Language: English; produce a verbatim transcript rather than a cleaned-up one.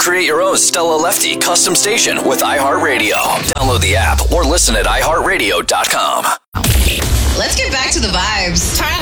Create your own Stella Lefty custom station with iHeartRadio. Download the app or listen at i heart radio dot com. Let's get back to the vibes. Turn